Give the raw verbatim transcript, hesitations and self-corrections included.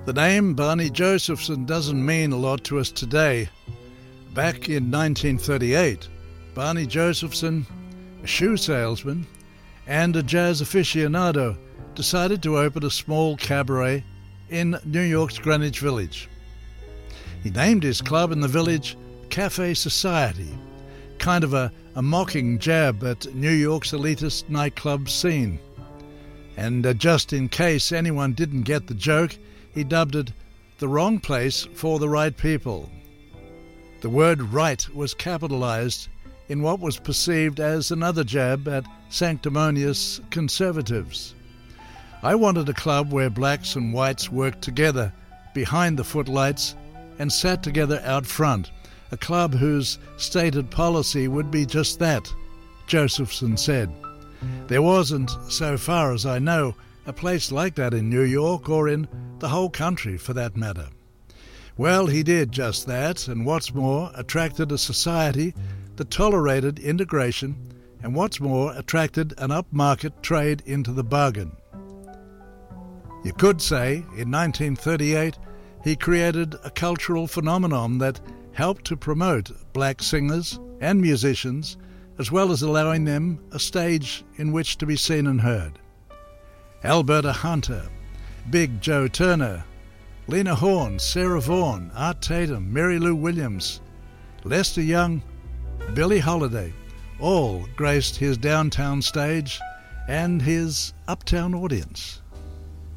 The name Barney Josephson doesn't mean a lot to us today. Back in nineteen thirty-eight, Barney Josephson, a shoe salesman and a jazz aficionado, decided to open a small cabaret in New York's Greenwich Village. He named his club in the village Cafe Society, kind of a, a mocking jab at New York's elitist nightclub scene. And uh, just in case anyone didn't get the joke, he dubbed it the wrong place for the right people. The word right was capitalized in what was perceived as another jab at sanctimonious conservatives. I wanted a club where blacks and whites worked together behind the footlights and sat together out front, a club whose stated policy would be just that, Josephson said. There wasn't, so far as I know, a place like that in New York or in the whole country for that matter. Well, he did just that, and what's more, attracted a society that tolerated integration, and what's more, attracted an upmarket trade into the bargain. You could say, in nineteen thirty-eight, he created a cultural phenomenon that helped to promote black singers and musicians, as well as allowing them a stage in which to be seen and heard. Alberta Hunter, Big Joe Turner, Lena Horne, Sarah Vaughan, Art Tatum, Mary Lou Williams, Lester Young, Billie Holiday, all graced his downtown stage and his uptown audience.